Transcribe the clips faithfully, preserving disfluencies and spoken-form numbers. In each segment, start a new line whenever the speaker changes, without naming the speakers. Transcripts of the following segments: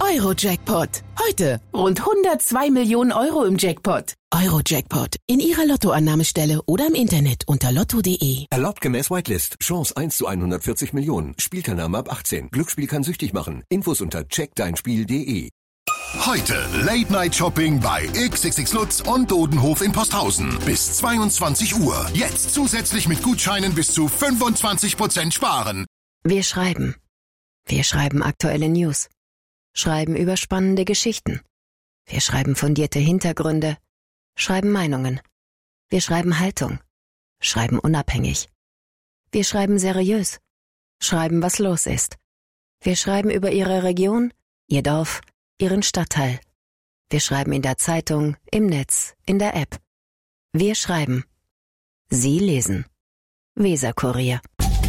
Euro-Jackpot. Heute rund hundertzwei Millionen Euro im Jackpot. Euro-Jackpot. In Ihrer Lottoannahmestelle oder im Internet unter lotto punkt de.
Erlaubt gemäß Whitelist. Chance eins zu hundertvierzig Millionen. Spielteilnahme ab achtzehn. Glücksspiel kann süchtig machen. Infos unter check dein spiel punkt de.
Heute Late Night Shopping bei X X X Lutz und Dodenhof in Posthausen. Bis zweiundzwanzig Uhr. Jetzt zusätzlich mit Gutscheinen bis zu fünfundzwanzig Prozent sparen.
Wir schreiben. Wir schreiben aktuelle News. Schreiben über spannende Geschichten. Wir schreiben fundierte Hintergründe. Schreiben Meinungen. Wir schreiben Haltung. Schreiben unabhängig. Wir schreiben seriös. Schreiben, was los ist. Wir schreiben über Ihre Region, Ihr Dorf, Ihren Stadtteil. Wir schreiben in der Zeitung, im Netz, in der App. Wir schreiben. Sie lesen. Weser-Kurier.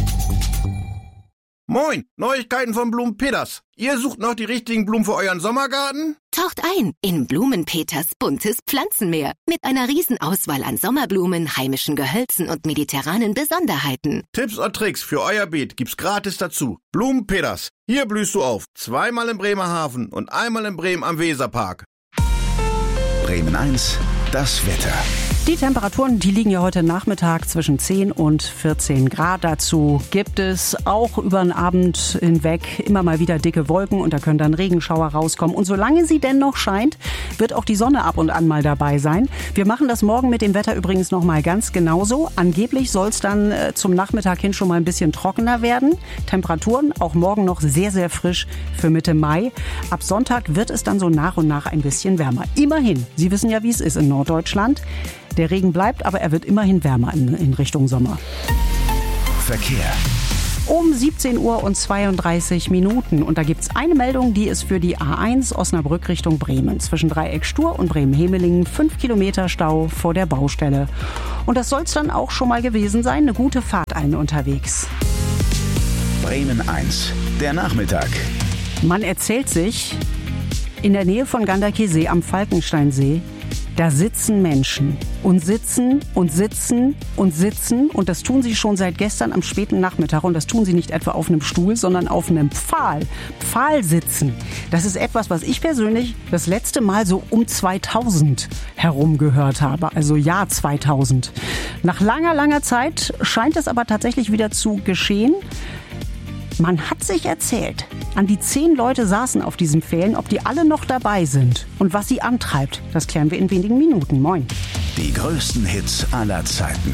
Moin, Neuigkeiten von Blumen Peters. Ihr sucht noch die richtigen Blumen für euren Sommergarten?
Taucht ein in Blumen Peters buntes Pflanzenmeer mit einer Riesenauswahl an Sommerblumen, heimischen Gehölzen und mediterranen Besonderheiten.
Tipps und Tricks für euer Beet gibt's gratis dazu. Blumen Peters. Hier blühst du auf. Zweimal in Bremerhaven und einmal in Bremen am Weserpark.
Bremen eins, das Wetter.
Die Temperaturen, die liegen ja heute Nachmittag zwischen zehn und vierzehn Grad. Dazu gibt es auch über den Abend hinweg immer mal wieder dicke Wolken und da können dann Regenschauer rauskommen. Und solange sie denn noch scheint, wird auch die Sonne ab und an mal dabei sein. Wir machen das morgen mit dem Wetter übrigens noch mal ganz genauso. Angeblich soll es dann äh, zum Nachmittag hin schon mal ein bisschen trockener werden. Temperaturen auch morgen noch sehr, sehr frisch für Mitte Mai. Ab Sonntag wird es dann so nach und nach ein bisschen wärmer. Immerhin, Sie wissen ja, wie es ist in Norddeutschland. Der Regen bleibt, aber er wird immerhin wärmer in, in Richtung Sommer.
Verkehr.
Um siebzehn Uhr und zweiunddreißig Minuten. Und da gibt es eine Meldung, die ist für die A eins Osnabrück Richtung Bremen. Zwischen Dreieck Stur und Bremen-Hemelingen fünf Kilometer Stau vor der Baustelle. Und das soll es dann auch schon mal gewesen sein. Eine gute Fahrt allen unterwegs.
Bremen eins, der Nachmittag.
Man erzählt sich, in der Nähe von Ganderkesee am Falkensteinsee, da sitzen Menschen und sitzen und sitzen und sitzen und das tun sie schon seit gestern am späten Nachmittag und das tun sie nicht etwa auf einem Stuhl, sondern auf einem Pfahl. Pfahl sitzen. Das ist etwas, was ich persönlich das letzte Mal so um zweitausend herum gehört habe, also Jahr zweitausend. Nach langer, langer Zeit scheint es aber tatsächlich wieder zu geschehen. Man hat sich erzählt, an die zehn Leute saßen auf diesen Pfählen, ob die alle noch dabei sind. Und was sie antreibt, das klären wir in wenigen Minuten. Moin.
Die größten Hits aller Zeiten.